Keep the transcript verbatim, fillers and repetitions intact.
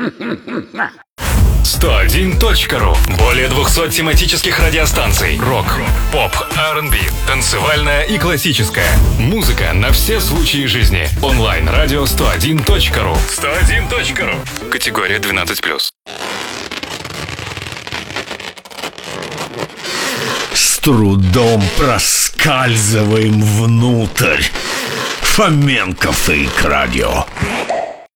сто один точка ру. Более двухсот тематических радиостанций. Рок, поп, ар энд би, танцевальная и классическая. Музыка на все случаи жизни. Онлайн-радио сто один точка ру. сто один точка ру. Категория двенадцать плюс. С трудом проскальзываем внутрь. Фоменко Фейк Радио.